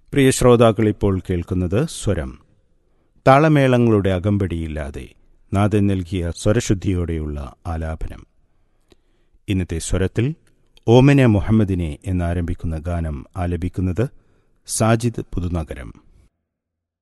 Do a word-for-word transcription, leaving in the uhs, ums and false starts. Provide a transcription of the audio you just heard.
പ്രിയ ശ്രോതാക്കൾ, ഇപ്പോൾ കേൾക്കുന്നത് സ്വരം. താളമേളങ്ങളുടെ അകമ്പടിയില്ലാതെ നാഥൻ നൽകിയ സ്വരശുദ്ധിയോടെയുള്ള ആലാപനം. ഇന്നത്തെ സ്വരത്തിൽ ഓമന മുഹമ്മദിനെ എന്നാരംഭിക്കുന്ന ഗാനം ആലപിക്കുന്നത് സാജിദ് പുതുനഗരം.